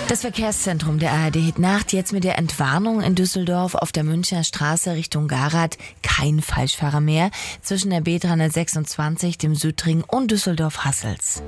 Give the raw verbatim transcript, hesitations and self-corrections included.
Das Verkehrszentrum der A R D Hit Nacht jetzt mit der Entwarnung in Düsseldorf auf der Münchner Straße Richtung Garath. Kein Falschfahrer mehr zwischen der B dreihundertsechsundzwanzig, dem Südring und Düsseldorf-Hassels.